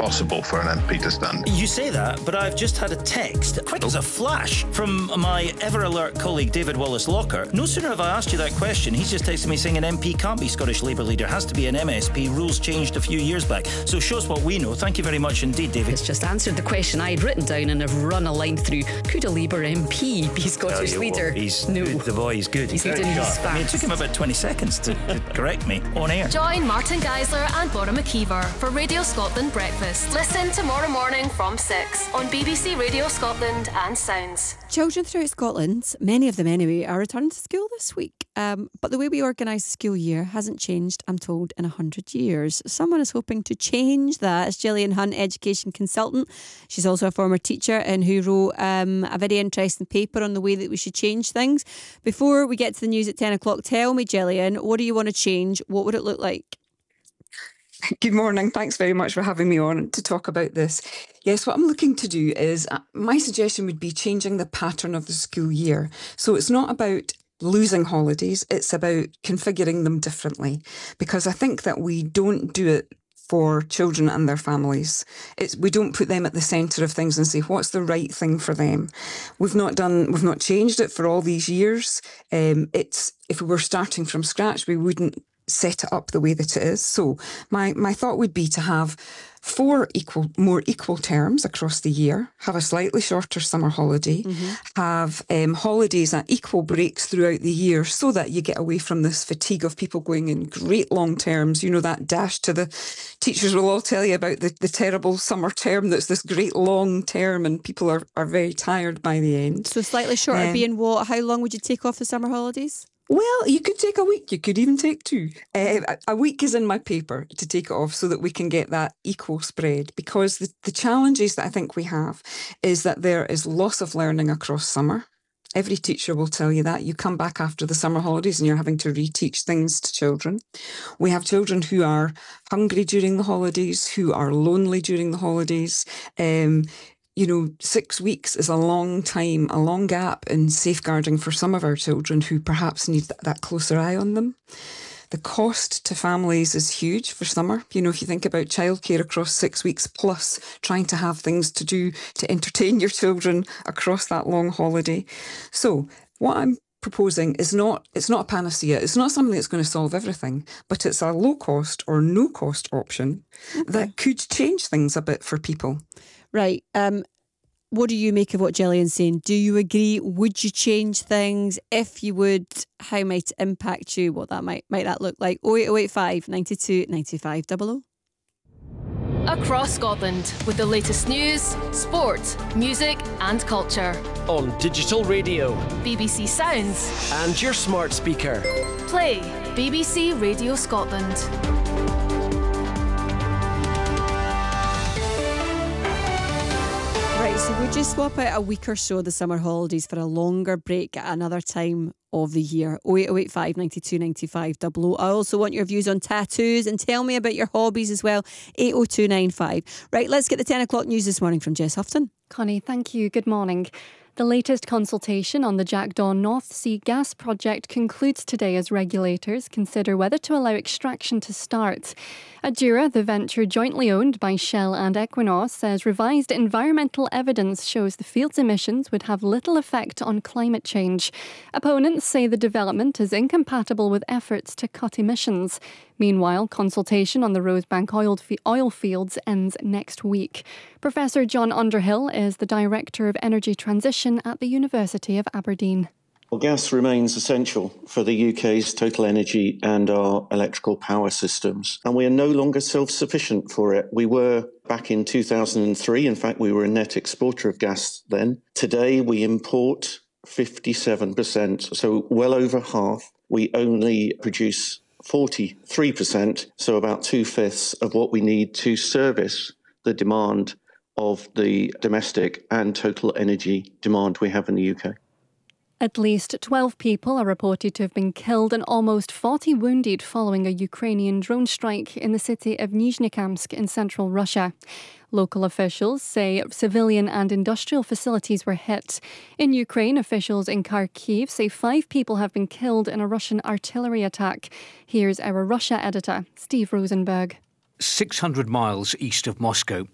impossible for an MP to stand. You say that, but I've just had a text, quick as a flash, from my ever-alert colleague David Wallace-Locker. No sooner have I asked you that question, he's just texted me saying an MP can't be Scottish Labour leader, has to be an MSP. Rules changed a few years back. So shows what we know. Thank you very much indeed, David. It's just answered the question I'd written down and have run a line through. Could a Labour MP be Scottish leader? No. The boy is good. He's doing his facts. It took him about 20 seconds to correct me on air. Join Martin Geisler and Bora McKeever for Radio Scotland Breakfast. Listen tomorrow morning from 6 on BBC Radio Scotland and Sounds. Children throughout Scotland, many of them anyway, are returning to school this week. But the way we organise the school year hasn't changed, I'm told, in 100 years. Someone is hoping to change that. It's Gillian Hunt, education consultant. She's also a former teacher and who wrote a very interesting paper on the way that we should change things. Before we get to the news at 10 o'clock, tell me, Gillian, what do you want to change? What would it look like? Good morning. Thanks very much for having me on to talk about this. Yes, what I'm looking to do is, my suggestion would be changing the pattern of the school year. So it's not about losing holidays, it's about configuring them differently. Because I think that we don't do it for children and their families. We don't put them at the centre of things and say, what's the right thing for them? We've not changed it for all these years. If we were starting from scratch, we wouldn't set it up the way that it is. So my thought would be to have 4 more equal terms across the year, have a slightly shorter summer holiday, have holidays at equal breaks throughout the year so that you get away from this fatigue of people going in great long terms. You know, that dash to the teachers will all tell you about the terrible summer term that's this great long term and people are very tired by the end. So slightly shorter being what? How long would you take off the summer holidays? Well, you could take a week. You could even take 2. A week is in my paper to take it off so that we can get that equal spread, because the challenges that I think we have is that there is loss of learning across summer. Every teacher will tell you that. You come back after the summer holidays and you're having to reteach things to children. We have children who are hungry during the holidays, who are lonely during the holidays. 6 weeks is a long time, a long gap in safeguarding for some of our children who perhaps need that closer eye on them. The cost to families is huge for summer. You know, if you think about childcare across 6 weeks plus trying to have things to do to entertain your children across that long holiday. So what I'm proposing is it's not a panacea. It's not something that's going to solve everything, but it's a low cost or no cost option that could change things a bit for people. Right. What do you make of what Gillian's saying? Do you agree? Would you change things? If you would, how might it impact you? What that might that look like? 08085 92 95 00. Across Scotland with the latest news, sport, music and culture. On digital radio, BBC Sounds and your smart speaker. Play BBC Radio Scotland. Right, so would you swap out a week or so of the summer holidays for a longer break at another time of the year? 08085 92 95 00. I also want your views on tattoos and tell me about your hobbies as well. 80295. Right, let's get the 10 o'clock news this morning from Jess Houghton. Connie, thank you. Good morning. The latest consultation on the Jackdaw North Sea gas project concludes today as regulators consider whether to allow extraction to start. Adura, the venture jointly owned by Shell and Equinor, says revised environmental evidence shows the field's emissions would have little effect on climate change. Opponents say the development is incompatible with efforts to cut emissions. Meanwhile, consultation on the Rosebank oil fields ends next week. Professor John Underhill is the Director of Energy Transition at the University of Aberdeen. Well, gas remains essential for the UK's total energy and our electrical power systems, and we are no longer self-sufficient for it. We were back in 2003. In fact, we were a net exporter of gas then. Today, we import 57%, so well over half. We only produce 43%, so about 2/5 of what we need to service the demand of the domestic and total energy demand we have in the UK. At least 12 people are reported to have been killed and almost 40 wounded following a Ukrainian drone strike in the city of Nizhnekamsk in central Russia. Local officials say civilian and industrial facilities were hit. In Ukraine, officials in Kharkiv say 5 people have been killed in a Russian artillery attack. Here's our Russia editor, Steve Rosenberg. 600 miles east of Moscow,